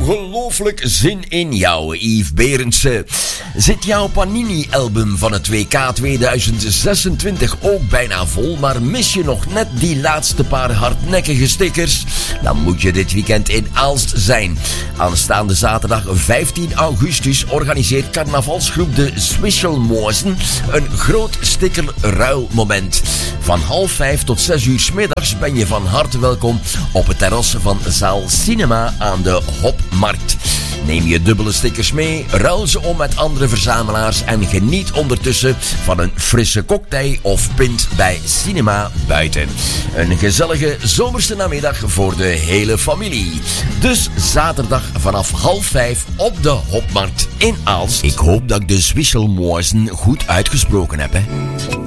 ongelooflijk zin in jou, Yves Berendsen. Zit jouw Panini-album van het WK 2026 ook bijna vol, maar mis je nog net die laatste paar hardnekkige stickers? Dan moet je dit weekend in Aalst zijn. Aanstaande zaterdag 15 augustus organiseert carnavalsgroep de Swisselmozen een groot stickerruilmoment. Van 4:30 tot 6 uur 's middags ben je van harte welkom op het terras van zaal Cinema aan de Hopmarkt. Neem je dubbele stickers mee, ruil ze om met andere verzamelaars en geniet ondertussen van een frisse cocktail of pint bij Cinema buiten. Een gezellige zomerse namiddag voor de hele familie. Dus zaterdag vanaf 4:30 op de Hopmarkt in Aalst. Ik hoop dat ik de Swisselmozen goed uitgesproken heb, hè.